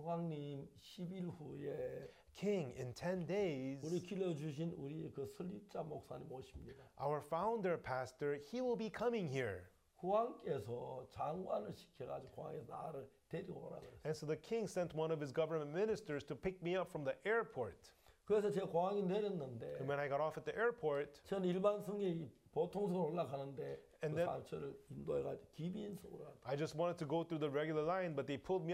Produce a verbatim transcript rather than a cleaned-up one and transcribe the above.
국왕님 십 일 후에 King, in ten days, 우리 길러주신 우리 그 설립자 목사님 오십니다. our founder pastor, he will be coming here. 국왕께서 장관을 시켜가지고 공항에서 나를 데리고 오라 그랬어요. And so the king sent one of his government ministers to pick me up from the airport. 그래서 제가 공항에 내렸는데 And when I got off at the airport, 저는 일반 승객이 보통석으로 올라가는데 And 그 then- 사람 저를 인도해가지고 기빈석으로 I just wanted to go through the regular line, but they pulled me